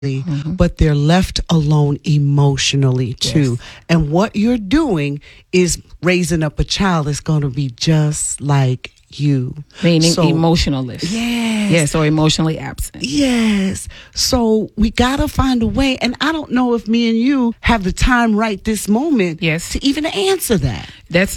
but they're left alone emotionally too. Yes. And what you're doing is raising up a child that's going to be just like you. Meaning emotionalist. Yes. Yes, or emotionally absent. Yes. So we got to find a way. And I don't know if me and you have the time right this moment Yes. to even answer that. That's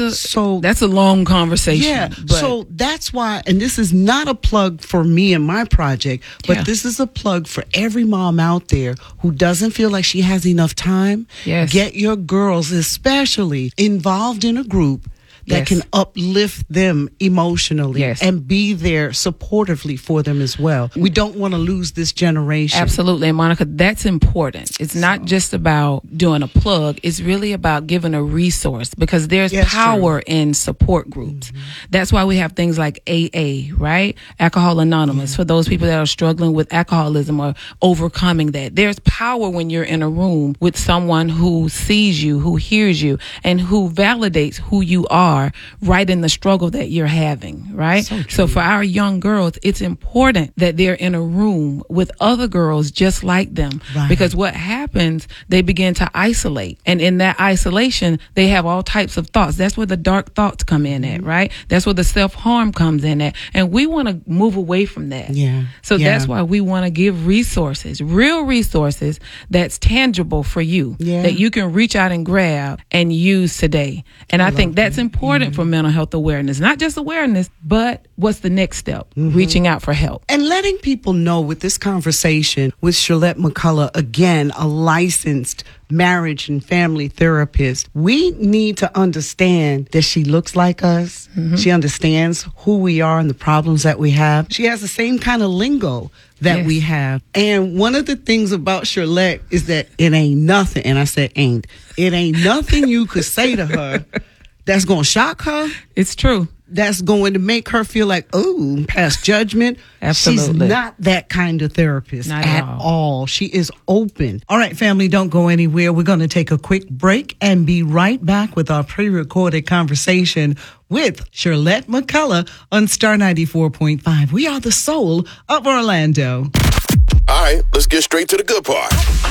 a long conversation. Yeah. But So that's why, and this is not a plug for me and my project, but this is a plug for every mom out there who doesn't feel like she has enough time. Yes. Get your girls especially involved in a group that can uplift them emotionally and be there supportively for them as well. We don't want to lose this generation. Absolutely. And Monica, that's important. It's not just about doing a plug. It's really about giving a resource, because there's power in support groups. That's why we have things like AA, right? Alcohol Anonymous, for those people that are struggling with alcoholism or overcoming that. There's power when you're in a room with someone who sees you, who hears you, and who validates who you are right in the struggle that you're having, right? So for our young girls, it's important that they're in a room with other girls just like them, because what happens, they begin to isolate. And in that isolation, they have all types of thoughts. That's where the dark thoughts come in at, right? That's where the self-harm comes in at. And we want to move away from that. So that's why we want to give resources, real resources that's tangible for you, that you can reach out and grab and use today. And I think that's important for mental health awareness. Not just awareness, but what's the next step? Reaching out for help. And letting people know with this conversation with Charlotte McCullough, again, a licensed marriage and family therapist, we need to understand that she looks like us. She understands who we are and the problems that we have. She has the same kind of lingo that we have. And one of the things about Charlotte is that it ain't nothing, and I said ain't, it ain't nothing you could say to her that's going to shock her. It's true. That's going to make her feel like, oh, pass judgment. Absolutely. She's not that kind of therapist at all. She is open. All right, family, don't go anywhere. We're going to take a quick break and be right back with our pre-recorded conversation with Charlotte McCullough on Star 94.5. We are the soul of Orlando. All right, let's get straight to the good part.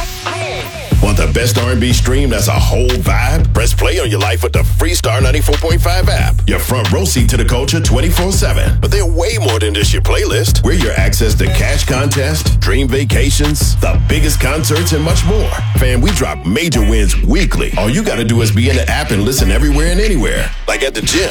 Want the best R&B stream that's a whole vibe? Press play on your life with the free Star 94.5 app. Your front row seat to the culture 24/7. But they're way more than just your playlist. We're your access to cash contests, dream vacations, the biggest concerts, and much more. Fam, we drop major wins weekly. All you got to do is be in the app and listen everywhere and anywhere. Like at the gym,